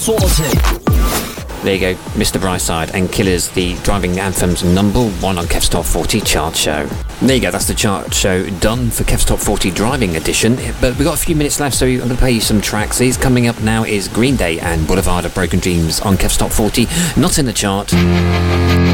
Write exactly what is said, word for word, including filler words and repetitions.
forty. There you go, Mister Brightside and Killers, the driving anthems number one on Kev's Top forty chart show. There you go, that's the chart show done for Kev's Top forty driving edition. But we've got a few minutes left, so I'm going to play you some tracks. These coming up now is Green Day and Boulevard of Broken Dreams on Kev's Top forty, not in the chart.